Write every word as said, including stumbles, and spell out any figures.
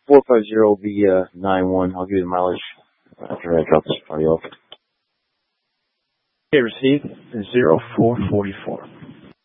four five zero V nine one. I'll give you the mileage after I drop this party off. Okay, received zero four forty four.